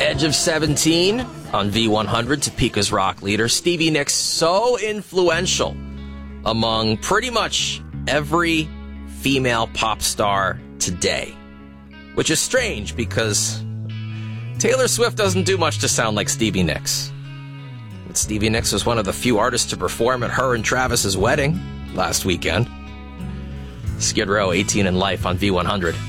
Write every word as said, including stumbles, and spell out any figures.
Edge of seventeen on V one hundred, Topeka's rock leader. Stevie Nicks, so influential among pretty much every female pop star today. Which is strange because Taylor Swift doesn't do much to sound like Stevie Nicks. But Stevie Nicks was one of the few artists to perform at her and Travis's wedding last weekend. Skid Row, eighteen in Life on V one hundred.